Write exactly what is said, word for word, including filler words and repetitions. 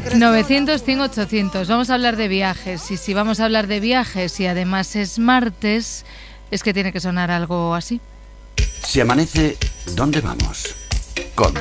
novecientos, cien, ochocientos. Vamos a hablar de viajes. Y si vamos a hablar de viajes y además es martes, es que tiene que sonar algo así. Si amanece, ¿dónde vamos? Con